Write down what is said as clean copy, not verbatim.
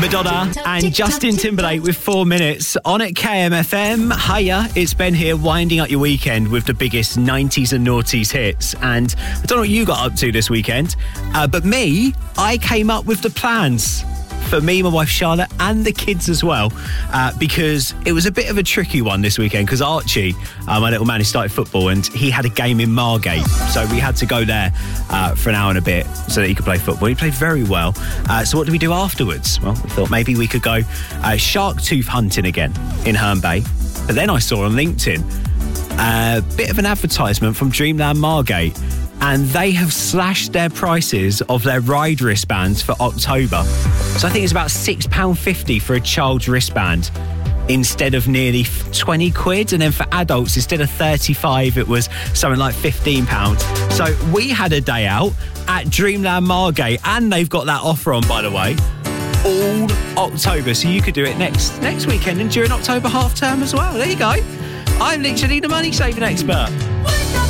Madonna and Justin Timberlake with 4 minutes on at KMFM. Hiya, it's Ben here, winding up your weekend with the biggest 90s and noughties hits. And I don't know what you got up to this weekend, but I came up with the plans for me, my wife Charlotte, and the kids as well, because it was a bit of a tricky one this weekend, because Archie, my little man, he started football and he had a game in Margate, so we had to go there for an hour and a bit so that he could play football. He played very well. So what did we do afterwards? Well, we thought maybe we could go shark tooth hunting again in Herne Bay. But then I saw on LinkedIn a bit of an advertisement from Dreamland Margate, and they have slashed their prices of their ride wristbands for October. So I think it's about £6.50 for a child's wristband instead of nearly 20 quid. And then for adults, instead of 35, it was something like £15. So we had a day out at Dreamland Margate, and they've got that offer on, by the way, all October. So you could do it next weekend and during October half term as well. There you go. I'm literally the money saving expert.